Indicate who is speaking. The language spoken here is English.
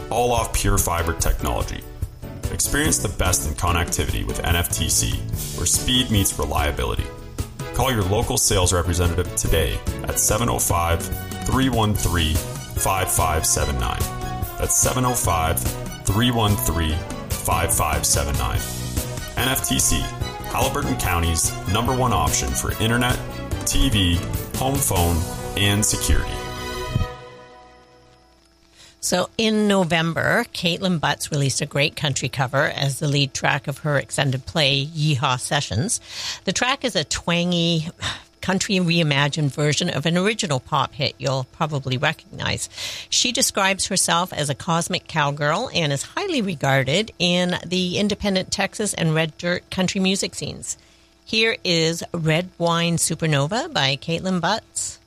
Speaker 1: all off pure fiber technology. Experience the best in connectivity with NFTC, where speed meets reliability. Call your local sales representative today at 705-313-5579. That's 705-313-5579. NFTC, Haliburton County's #1 option for internet, TV, home phone, and security.
Speaker 2: So in November, Caitlin Butts released a great country cover as the lead track of her extended play, Yeehaw Sessions. The track is a twangy, country reimagined version of an original pop hit you'll probably recognize. She describes herself as a cosmic cowgirl and is highly regarded in the independent Texas and red dirt country music scenes. Here is Red Wine Supernova by Caitlin Butts.